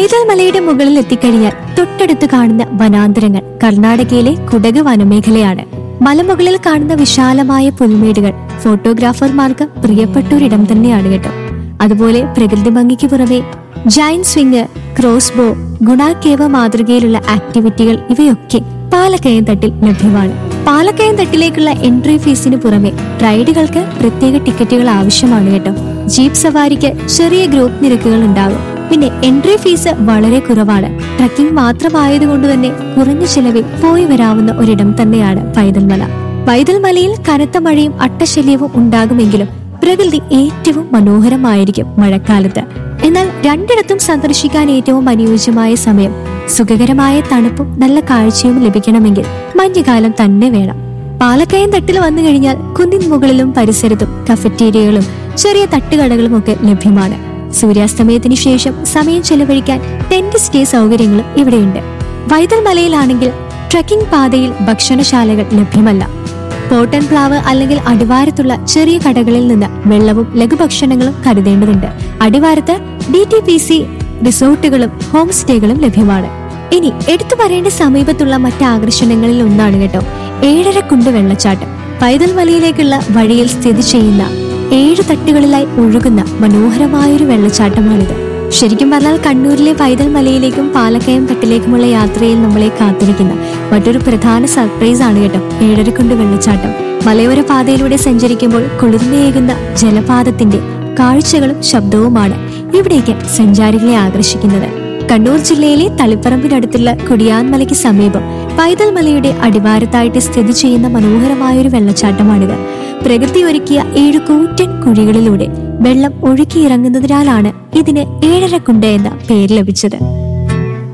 പൈതൽ മലയുടെ മുകളിൽ എത്തിക്കഴിഞ്ഞാൽ തൊട്ടടുത്ത് കാണുന്ന വനാന്തരങ്ങൾ കർണാടകയിലെ കുടക് വനമേഖലയാണ്. മലമുകളിൽ കാണുന്ന വിശാലമായ പുൽമേടുകൾ ഫോട്ടോഗ്രാഫർമാർക്ക് പ്രിയപ്പെട്ടൊരിടം തന്നെയാണ് കേട്ടോ. അതുപോലെ പ്രകൃതി ഭംഗിക്ക് പുറമെ ജൈന്റ് സ്വിംഗ്, ക്രോസ് ബോ, ഗുണ കേവ മാതൃകയിലുള്ള ആക്ടിവിറ്റികൾ ഇവയൊക്കെ പാലക്കയം തട്ടിൽ ലഭ്യമാണ്. പാലക്കയം തട്ടിലേക്കുള്ള എൻട്രി ഫീസിന് പുറമെ റൈഡുകൾക്ക് പ്രത്യേക ടിക്കറ്റുകൾ ആവശ്യമാണ് കേട്ടോ. ജീപ്പ് സവാരിക്ക് ചെറിയ ഗ്രൂപ്പ് നിരക്കുകൾ ഉണ്ടാകും. പിന്നെ എൻട്രി ഫീസ് വളരെ കുറവാണ്. ട്രക്കിംഗ് മാത്രമായതുകൊണ്ട് തന്നെ കുറഞ്ഞ ചിലവിൽ പോയി വരാവുന്ന ഒരിടം തന്നെയാണ് പൈതൽ മല. പൈതൽ മലയിൽ കനത്ത മഴയും അട്ടശല്യവും ഉണ്ടാകുമെങ്കിലും പ്രകൃതി ഏറ്റവും മനോഹരമായിരിക്കും മഴക്കാലത്ത്. എന്നാൽ രണ്ടിടത്തും സന്ദർശിക്കാൻ ഏറ്റവും അനുയോജ്യമായ സമയം സുഖകരമായ തണുപ്പും നല്ല കാഴ്ചയും ലഭിക്കണമെങ്കിൽ മഞ്ഞുകാലം തന്നെ വേണം. പാലക്കയം തട്ടിൽ വന്നു കഴിഞ്ഞാൽ കുന്നിൻ മുകളിലും പരിസരത്തും കഫറ്റേരിയകളും ചെറിയ തട്ടുകടകളും ഒക്കെ ലഭ്യമാണ്. സൂര്യാസ്തമയത്തിന് ശേഷം സമയം ചെലവഴിക്കാൻ ടെന്റ് സ്റ്റേ സൗകര്യങ്ങളും ഇവിടെയുണ്ട്. പൈതൽ മലയിലാണെങ്കിൽ ട്രക്കിംഗ് പാതയിൽ ഭക്ഷണശാലകൾ ലഭ്യമല്ല. പോട്ടൻ പ്ലാവ് അല്ലെങ്കിൽ അടിവാരത്തുള്ള ചെറിയ കടകളിൽ നിന്ന് വെള്ളവും ലഘുഭക്ഷണങ്ങളും കരുതേണ്ടതുണ്ട്. അടിവാരത്ത് DTPC റിസോർട്ടുകളും ഹോം സ്റ്റേകളും ലഭ്യമാണ്. ഇനി എടുത്തു പറയേണ്ട സമീപത്തുള്ള മറ്റ് ആകർഷണങ്ങളിൽ ഒന്നാണ് കേട്ടോ ഏഴരക്കുണ്ട് വെള്ളച്ചാട്ടം. പൈതൽ മലയിലേക്കുള്ള വഴിയിൽ സ്ഥിതി ചെയ്യുന്ന 7 തട്ടുകളിലായി ഒഴുകുന്ന മനോഹരമായൊരു വെള്ളച്ചാട്ടമാണിത്. ശരിക്കും പറഞ്ഞാൽ കണ്ണൂരിലെ പൈതൽ മലയിലേക്കും പാലക്കയം തട്ടിലേക്കുമുള്ള യാത്രയിൽ നമ്മളെ കാത്തിരിക്കുന്ന മറ്റൊരു പ്രധാന സർപ്രൈസ് ആണ് കേട്ടോ ഏഴരക്കുണ്ട് വെള്ളച്ചാട്ടം. മലയോര പാതയിലൂടെ സഞ്ചരിക്കുമ്പോൾ കുളിർമയേകുന്ന ജലപാതത്തിന്റെ കാഴ്ചകളും ശബ്ദവുമാണ് ഇവിടേക്ക് സഞ്ചാരികളെ ആകർഷിക്കുന്നത്. കണ്ണൂർ ജില്ലയിലെ തളിപ്പറമ്പിനടുത്തുള്ള കുടിയാൻമലയ്ക്ക് സമീപം പൈതൽ മലയുടെ അടിവാരത്തായിട്ട് സ്ഥിതി ചെയ്യുന്ന മനോഹരമായൊരു വെള്ളച്ചാട്ടമാണിത്. പ്രകൃതി ഒരുക്കിയ 7 കൂറ്റൻ കുഴികളിലൂടെ വെള്ളം ഒഴുകിയിറങ്ങുന്നതിനാലാണ് ഇതിന് ഏഴരക്കുണ്ട് എന്ന പേര് ലഭിച്ചത്.